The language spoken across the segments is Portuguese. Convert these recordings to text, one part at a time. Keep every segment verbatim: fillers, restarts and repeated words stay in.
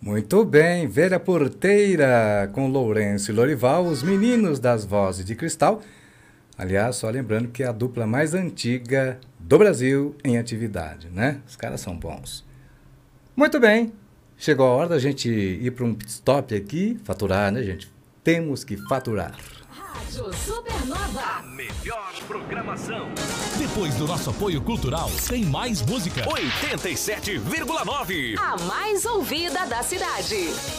Muito bem, Vera Porteira com Lourenço e Lorival, os meninos das vozes de cristal. Aliás, só lembrando que é a dupla mais antiga do Brasil em atividade, né? Os caras são bons. Muito bem, chegou a hora da gente ir para um pit stop aqui, faturar, né, gente? Temos que faturar. Rádio Supernova. A melhor programação. Depois do nosso apoio cultural, tem mais música. oitenta e sete vírgula nove. A mais ouvida da cidade.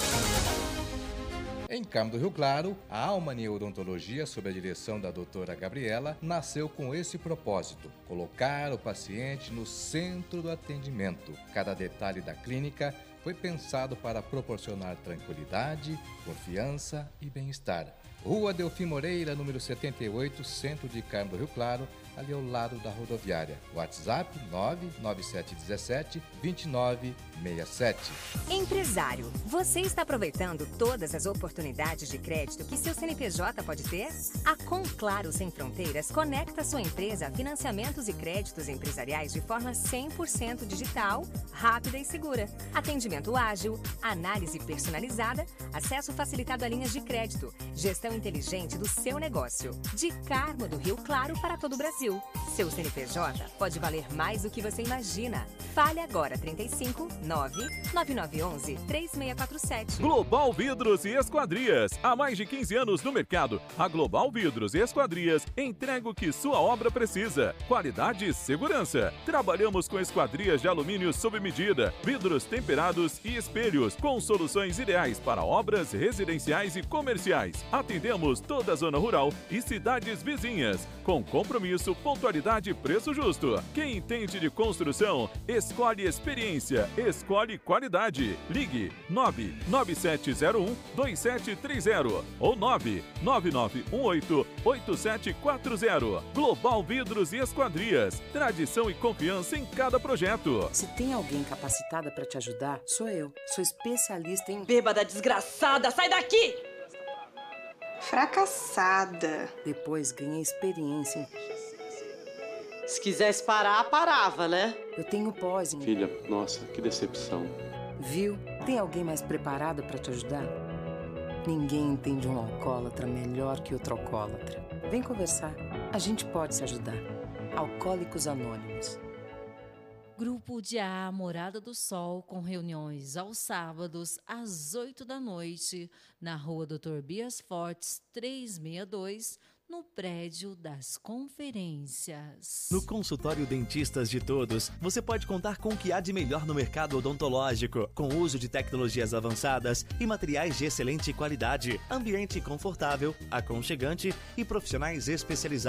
Em Carmo do Rio Claro, a Alma Neurodontologia, sob a direção da doutora Gabriela, nasceu com esse propósito: colocar o paciente no centro do atendimento. Cada detalhe da clínica foi pensado para proporcionar tranquilidade, confiança e bem-estar. Rua Delfim Moreira, número setenta e oito, centro de Carmo do Rio Claro, ali ao lado da rodoviária. WhatsApp nove nove sete um sete, dois nove seis sete. Empresário, você está aproveitando todas as oportunidades de crédito que seu C N P J pode ter? A Conclaro Sem Fronteiras conecta sua empresa a financiamentos e créditos empresariais de forma cem por cento digital, rápida e segura. Atendimento ágil, análise personalizada, acesso facilitado a linhas de crédito, gestão inteligente do seu negócio. De Carmo do Rio Claro para todo o Brasil. Seu C N P J pode valer mais do que você imagina. Fale agora trinta e cinco, nove nove nove um um, três seis quatro sete. Global Vidros e Esquadrias. Há mais de quinze anos no mercado, a Global Vidros e Esquadrias entrega o que sua obra precisa. Qualidade e segurança. Trabalhamos com esquadrias de alumínio sob medida, vidros temperados e espelhos, com soluções ideais para obras residenciais e comerciais. Atendemos toda a zona rural e cidades vizinhas, com compromisso, pontualidade e preço justo. Quem entende de construção, escolhe experiência, escolhe qualidade. Ligue nove nove sete zero um, dois sete três zero ou nove nove nove um oito, oito sete quatro zero. Global Vidros e Esquadrias. Tradição e confiança em cada projeto. Se tem alguém capacitada para te ajudar, sou eu. Sou especialista em... Bêbada desgraçada, sai daqui! Fracassada. Depois ganhei experiência em... Se quisesse parar, parava, né? Eu tenho pós em... Filha, nossa, que decepção. Viu? Tem alguém mais preparado para te ajudar? Ninguém entende um alcoólatra melhor que outro alcoólatra. Vem conversar. A gente pode se ajudar. Alcoólicos Anônimos. Grupo de A Morada do Sol, com reuniões aos sábados, às oito da noite, na rua doutor Bias Fortes, trezentos e sessenta e dois, no prédio das conferências. No consultório Dentistas de Todos, você pode contar com o que há de melhor no mercado odontológico, com o uso de tecnologias avançadas e materiais de excelente qualidade, ambiente confortável, aconchegante e profissionais especializados.